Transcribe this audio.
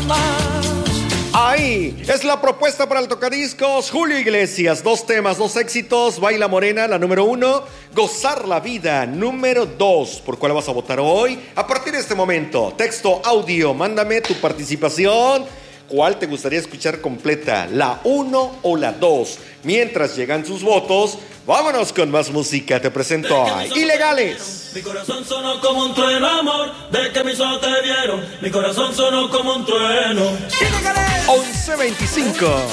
Ahí es la propuesta para el tocadiscos Julio Iglesias. 2 temas, 2 éxitos. Baila Morena, la número 1. Gozar la vida, número 2. ¿Por cuál vas a votar hoy? A partir de este momento, texto, audio, mándame tu participación. ¿Cuál te gustaría escuchar completa? ¿La 1 o la 2? Mientras llegan sus votos, vámonos con más música. Te presento a Ilegales. Mi corazón sonó como un trueno, amor. De que mis ojos te vieron. Mi corazón sonó como un trueno. 11:25.